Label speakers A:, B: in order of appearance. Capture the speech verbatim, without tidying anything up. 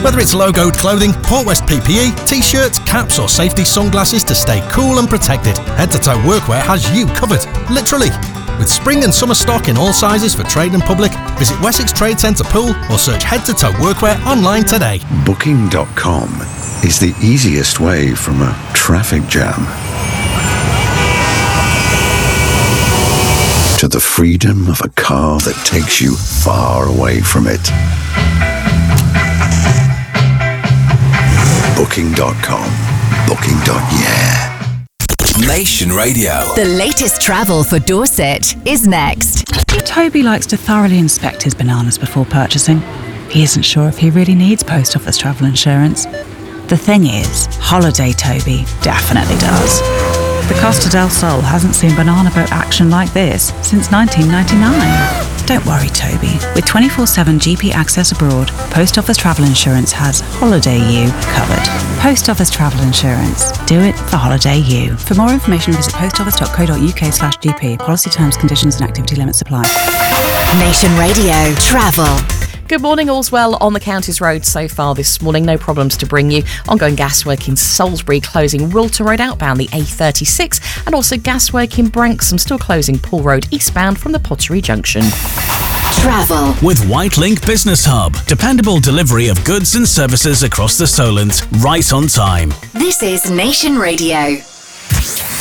A: Whether it's logoed clothing, Port West P P E, t-shirts, caps or safety sunglasses to stay cool and protected, Head to Toe Workwear has you covered, literally. With spring and summer stock in all sizes for trade and public, visit Wessex Trade Centre Pool or search Head to Toe Workwear online today.
B: Booking dot com is the easiest way from a traffic jam to the freedom of a car that takes you far away from it. Booking dot com. Booking. Yeah.
C: Nation Radio.
D: The latest travel for Dorset is next.
E: Toby likes to thoroughly inspect his bananas before purchasing. He isn't sure if he really needs post office travel insurance. The thing is, Holiday Toby definitely does. The Costa del Sol hasn't seen banana boat action like this since nineteen ninety-nine. Don't worry, Toby. With twenty-four seven G P access abroad, Post Office Travel Insurance has Holiday U covered. Post Office Travel Insurance. Do it for Holiday U. For more information, visit postoffice.co.uk slash GP. Policy terms, conditions and activity limits apply.
D: Nation Radio Travel.
F: Good morning, all's well on the county's roads so far this morning. No problems to bring you. Ongoing gas work in Salisbury, closing Wilton Road outbound the A thirty-six, and also gas work in Branksome, still closing Poole Road eastbound from the Pottery Junction.
D: Travel.
C: With Whitelink Business Hub. Dependable delivery of goods and services across the Solent, right on time.
D: This is Nation Radio.